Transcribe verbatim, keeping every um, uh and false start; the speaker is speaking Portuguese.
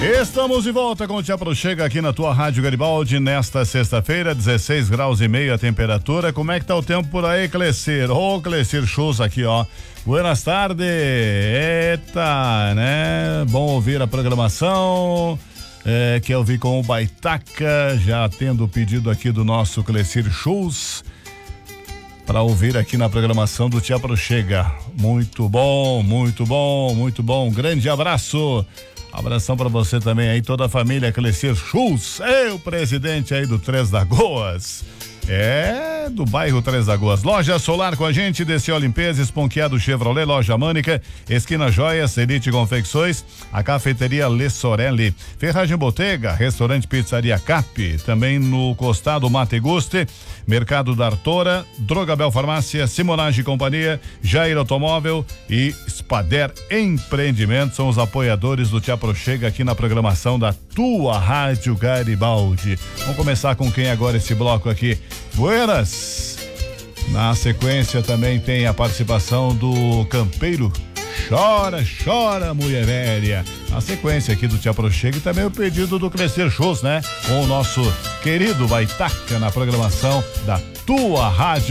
Estamos de volta com o Te Aproxega aqui na tua Rádio Garibaldi nesta sexta-feira, dezesseis graus e meio a temperatura. Como é que tá o tempo por aí, Clecir? Ô, Clecir Chus aqui, ó. Buenas tardes. Eita, né? Bom ouvir a programação. É, quer ouvir com o Baitaca, já tendo o pedido aqui do nosso Clecir Chus para ouvir aqui na programação do Te Aproxega. Muito bom, muito bom, muito bom. Um grande abraço. Abração para você também aí, toda a família Clecir Chus, é o presidente aí do Três Lagoas. É, do bairro Três Lagoas. Loja Solar com a gente, D C O Limpeza, Esponqueado Chevrolet, Loja Mânica, Esquina Joias, Elite Confecções, a Cafeteria Le Sorelli, Ferragem Botega, Restaurante Pizzaria Cap, também no Costado Mate Guste, Mercado da Artora, Drogabel Farmácia, Simonage Companhia, Jair Automóvel e Spader Empreendimentos são os apoiadores do Te Aproxega aqui na programação da tua Rádio Garibaldi. Vamos começar com quem agora esse bloco aqui? Buenas! Na sequência também tem a participação do Campeiro. Chora, chora, mulher velha. Na sequência aqui do Te Aproxega e também o pedido do Clecir Chus, né? Com o nosso querido Baitaca na programação da tua Rádio